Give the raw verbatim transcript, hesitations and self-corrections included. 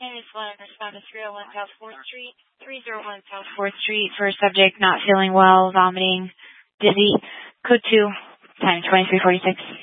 And it's one respond to three oh one South fourth Street, three oh one South fourth Street for a subject not feeling well, vomiting, dizzy. Code two, time twenty-three forty-six.